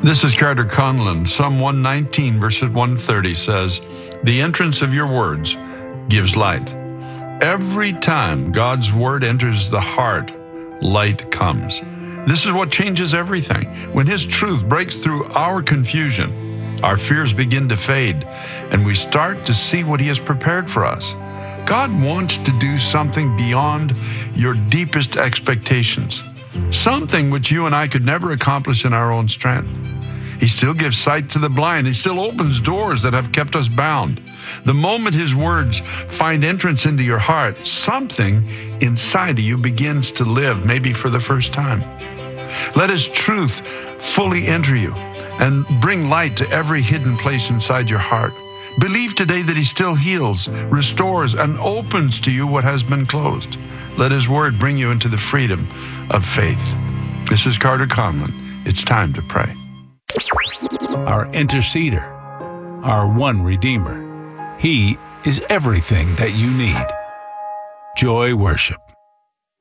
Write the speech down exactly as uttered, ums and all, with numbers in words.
This is Carter Conlon. Psalm one nineteen, verses one thirty says, "The entrance of your words gives light." Every time God's word enters the heart, light comes. This is what changes everything. When His truth breaks through our confusion, our fears begin to fade, and we start to see what He has prepared for us. God wants to do something beyond your deepest expectations, something which you and I could never accomplish in our own strength. He still gives sight to the blind. He still opens doors that have kept us bound. The moment His words find entrance into your heart, something inside of you begins to live, maybe for the first time. Let His truth fully enter you and bring light to every hidden place inside your heart. Believe today that He still heals, restores, and opens to you what has been closed. Let His word bring you into the freedom of faith. This is Carter Conlon. It's time to pray. Our interceder, our one Redeemer. He is everything that you need. Joy Worship.